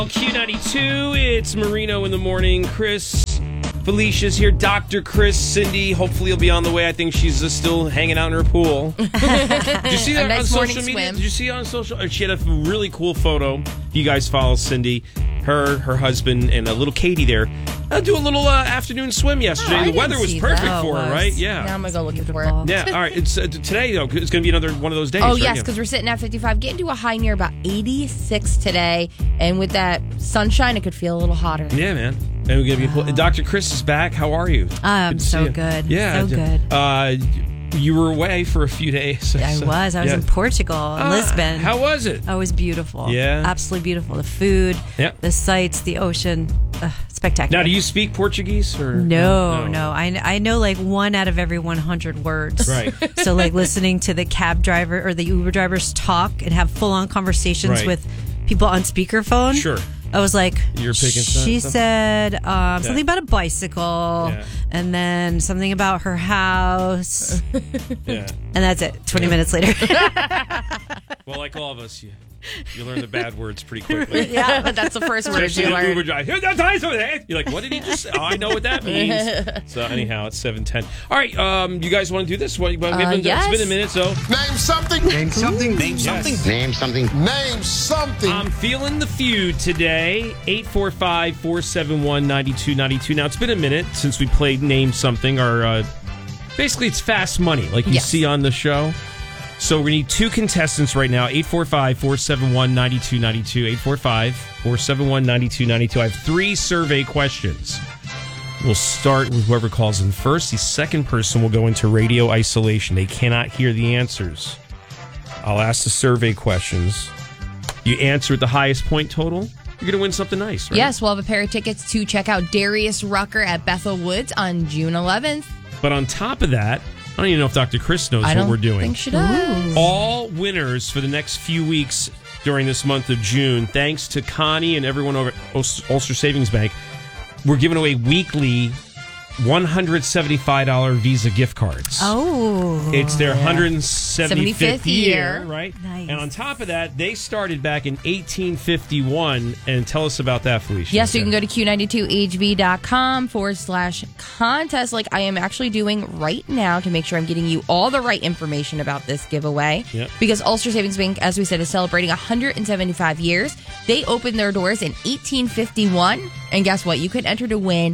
Q92, it's Marino in the morning. Chris, Felicia's here. Dr. Chris, Cindy, hopefully he'll be on the way. I think she's still hanging out in her pool. Did you see that on social media? Swim. Did you see it on social? She had a really cool photo. You guys follow Cindy, her husband, and a little Katie there. Do a little afternoon swim yesterday. The weather was perfect for her, right? Yeah. Now I'm going to go looking for it. Yeah, all right. It's today, though. It's going to be another one of those days. Oh, right? yes, because we're sitting at 55, getting to a high near about 86 today. And with that sunshine, it could feel a little hotter. Yeah, man. And we're gonna be Dr. Chris is back. How are you? I'm so good. Yeah. So good. You were away for a few days. I was in Portugal, in Lisbon. How was it? Oh, it was beautiful. Yeah. Absolutely beautiful. The food, the sights, the ocean. Spectacular. Now, do you speak Portuguese? Or No. I know like 1 out of every 100 words. Right. So like listening to the cab driver or the Uber drivers talk and have full-on conversations with people on speakerphone. Sure. I was like, you're picking she said something about a bicycle and then something about her house. Yeah. And that's it. 20 minutes later. Well, like all of us, you learn the bad words pretty quickly. Yeah, that's the first word you learn. Uber driver. You're like, what did he just say? Oh, I know what that means. So anyhow, it's 7:10. All right, you guys want to do this? Yes. It's been a minute, so. Name something. Name something. Name something. Yes. Name something. Name something. I'm feeling the feud today. 845-471-9292. Now, it's been a minute since we played Name Something. Our basically, it's fast money, like you see on the show. So we're going to need 2 contestants right now. 845-471-9292. 845-471-9292. I have 3 survey questions. We'll start with whoever calls in first. The second person will go into radio isolation. They cannot hear the answers. I'll ask the survey questions. You answer at the highest point total, you're going to win something nice, right? Yes, we'll have a pair of tickets to check out Darius Rucker at Bethel Woods on June 11th. But on top of that, I don't even know if Dr. Chris knows what we're doing. I think she does. All winners for the next few weeks during this month of June, thanks to Connie and everyone over at Ulster Savings Bank, we're giving away weekly $175 Visa gift cards. Oh. It's their 175th year, right? Nice. And on top of that, they started back in 1851. And tell us about that, Felicia. Yes, so you can go to Q92HV.com/contest like I am actually doing right now to make sure I'm getting you all the right information about this giveaway. Yep. Because Ulster Savings Bank, as we said, is celebrating 175 years. They opened their doors in 1851. And guess what? You could enter to win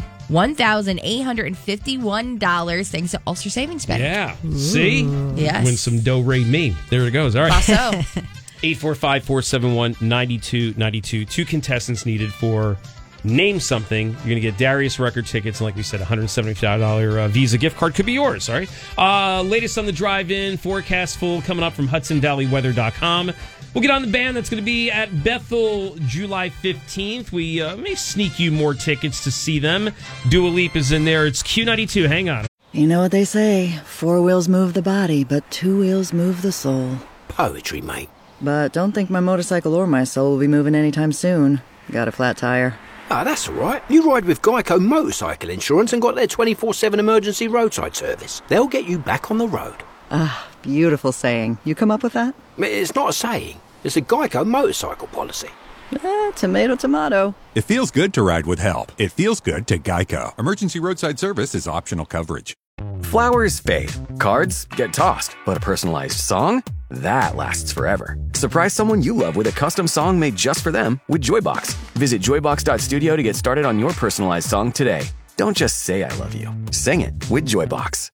$1,851 thanks to Ulster Savings Bank. Yeah. See? Yes. Win some do-re-mi. There it goes. All right. So. 845-471-9292. 2 contestants needed for Name Something. You're going to get Darius Rucker tickets and, like we said, $175 Visa gift card. Could be yours, all right? Latest on the drive-in. Forecast full coming up from HudsonValleyWeather.com. We'll get on the band that's going to be at Bethel July 15th. We may sneak you more tickets to see them. Dua Lipa's in there. It's Q92. Hang on. You know what they say, 4 wheels move the body, but 2 wheels move the soul. Poetry, mate. But don't think my motorcycle or my soul will be moving anytime soon. Got a flat tire. Ah, that's all right. You ride with Geico Motorcycle Insurance and got their 24/7 emergency roadside service. They'll get you back on the road. Ah, beautiful saying. You come up with that? It's not a saying. It's a Geico motorcycle policy. Tomato, tomato. It feels good to ride with help. It feels good to Geico. Emergency roadside service is optional coverage. Flowers fade. Cards get tossed. But a personalized song? That lasts forever. Surprise someone you love with a custom song made just for them with Joybox. Visit joybox.studio to get started on your personalized song today. Don't just say I love you. Sing it with Joybox.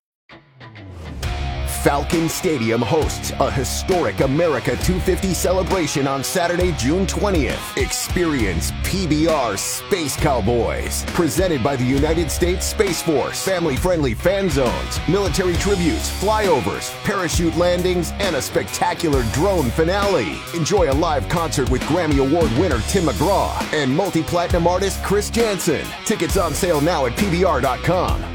Falcon Stadium hosts a historic America 250 celebration on Saturday, June 20th. Experience PBR Space Cowboys, presented by the United States Space Force. Family-friendly fan zones, military tributes, flyovers, parachute landings, and a spectacular drone finale. Enjoy a live concert with Grammy Award winner Tim McGraw and multi-platinum artist Chris Jansen. Tickets on sale now at PBR.com.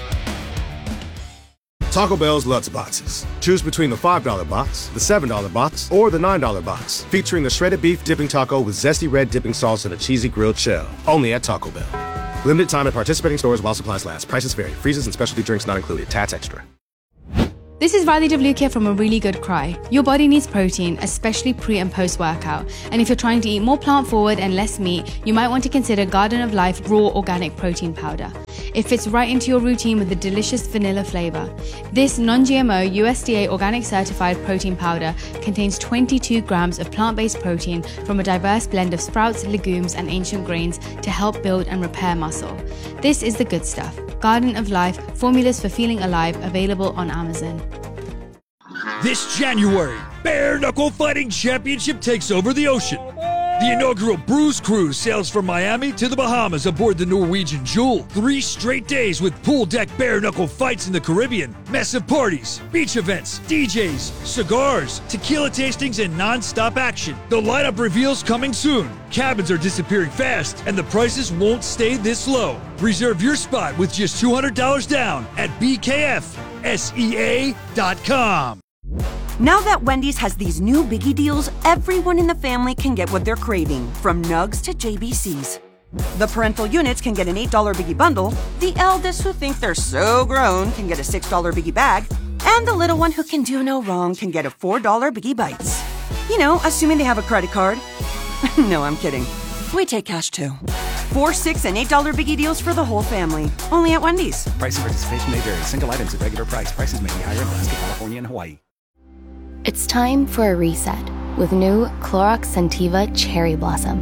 Taco Bell's Lutz Boxes. Choose between the $5 box, the $7 box, or the $9 box, featuring the shredded beef dipping taco with zesty red dipping sauce and a cheesy grilled shell. Only at Taco Bell. Limited time at participating stores while supplies last. Prices vary. Freezes and specialty drinks not included. Tats extra. This is Radhi Devluke here from A Really Good Cry. Your body needs protein, especially pre and post workout. And if you're trying to eat more plant forward and less meat, you might want to consider Garden of Life Raw Organic Protein Powder. It fits right into your routine with a delicious vanilla flavor. This non-GMO USDA organic certified protein powder contains 22 grams of plant-based protein from a diverse blend of sprouts, legumes, and ancient grains to help build and repair muscle. This is the good stuff. Garden of Life, formulas for feeling alive, available on Amazon. This January, Bare Knuckle Fighting Championship takes over the ocean. The inaugural Bruise Cruise sails from Miami to the Bahamas aboard the Norwegian Jewel. 3 straight days with pool deck bare knuckle fights in the Caribbean, massive parties, beach events, DJs, cigars, tequila tastings, and non-stop action. The lineup reveals coming soon. Cabins are disappearing fast, and the prices won't stay this low. Reserve your spot with just $200 down at BKFSEA.com. Now that Wendy's has these new biggie deals, everyone in the family can get what they're craving, from nugs to JBCs. The parental units can get an $8 biggie bundle, the eldest who think they're so grown can get a $6 biggie bag, and the little one who can do no wrong can get a $4 biggie bites. You know, assuming they have a credit card. No, I'm kidding. We take cash too. $4, $6, and $8 biggie deals for the whole family. Only at Wendy's. Price and participation may vary. Single items at regular price. Prices may be higher in Alaska, California, and Hawaii. It's time for a reset with new Clorox Scentiva Cherry Blossom.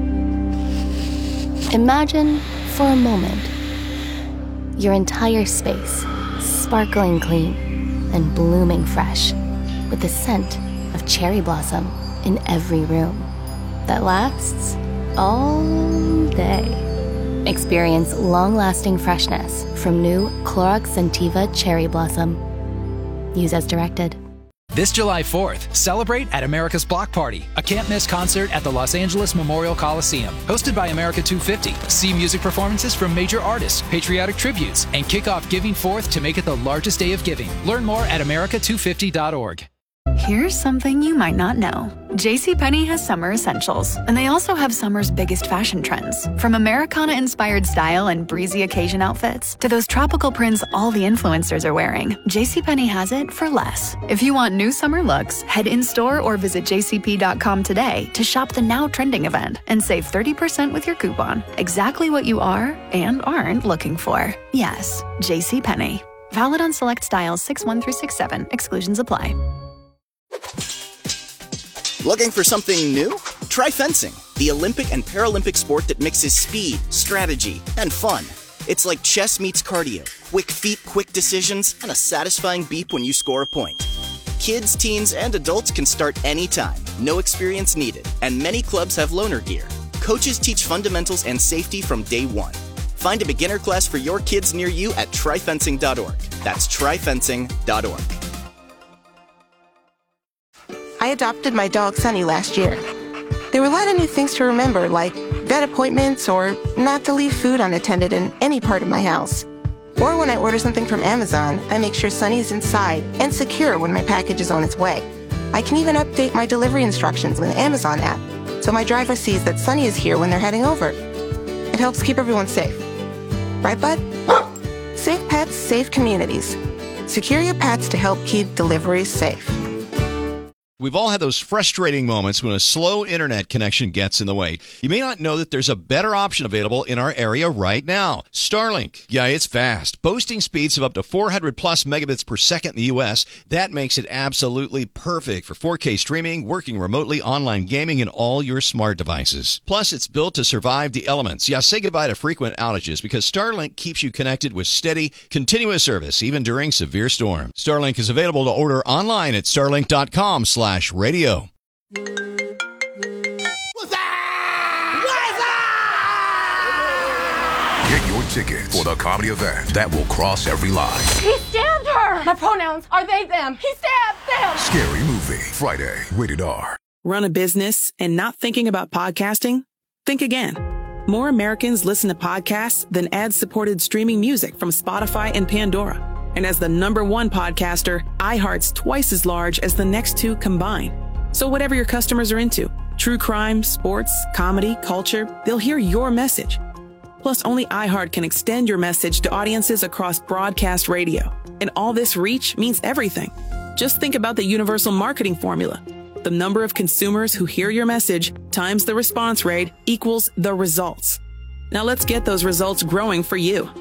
Imagine, for a moment, your entire space sparkling clean and blooming fresh with the scent of cherry blossom in every room that lasts all day. Experience long-lasting freshness from new Clorox Scentiva Cherry Blossom. Use as directed. This July 4th, celebrate at America's Block Party, a can't-miss concert at the Los Angeles Memorial Coliseum. Hosted by America 250, see music performances from major artists, patriotic tributes, and kick off Giving Forth to make it the largest day of giving. Learn more at america250.org. Here's something you might not know. JCPenney has summer essentials, and they also have summer's biggest fashion trends. From Americana-inspired style and breezy occasion outfits to those tropical prints all the influencers are wearing, JCPenney has it for less. If you want new summer looks, head in-store or visit jcp.com today to shop the now trending event and save 30% with your coupon. Exactly what you are and aren't looking for. Yes, JCPenney. Valid on select styles 6-1 through 6-7. Exclusions apply. Looking for something new? Try fencing, the Olympic and Paralympic sport that mixes speed, strategy, and fun. It's like chess meets cardio. Quick feet, quick decisions, and a satisfying beep when you score a point. Kids, teens, and adults can start anytime. No experience needed. And many clubs have loaner gear. Coaches teach fundamentals and safety from day one. Find a beginner class for your kids near you at tryfencing.org. That's tryfencing.org. I adopted my dog Sunny last year. There were a lot of new things to remember, like vet appointments or not to leave food unattended in any part of my house. Or when I order something from Amazon, I make sure Sunny is inside and secure when my package is on its way. I can even update my delivery instructions with the Amazon app, so my driver sees that Sunny is here when they're heading over. It helps keep everyone safe. Right, bud? Safe pets, safe communities. Secure your pets to help keep deliveries safe. We've all had those frustrating moments when a slow internet connection gets in the way. You may not know that there's a better option available in our area right now. Starlink. Yeah, it's fast. Boasting speeds of up to 400 plus megabits per second in the U.S. That makes it absolutely perfect for 4K streaming, working remotely, online gaming, and all your smart devices. Plus, it's built to survive the elements. Yeah, say goodbye to frequent outages because Starlink keeps you connected with steady, continuous service, even during severe storms. Starlink is available to order online at starlink.com/radio. Get your tickets for the comedy event that will cross every line. He stabbed her! My pronouns are they, them. He stabbed them! Scary Movie, Friday, rated R. Run a business and not thinking about podcasting? Think again. More Americans listen to podcasts than ad-supported streaming music from Spotify and Pandora. And as the #1 podcaster, iHeart's twice as large as the next two combined. So whatever your customers are into, true crime, sports, comedy, culture, they'll hear your message. Plus, only iHeart can extend your message to audiences across broadcast radio. And all this reach means everything. Just think about the universal marketing formula. The number of consumers who hear your message times the response rate equals the results. Now let's get those results growing for you.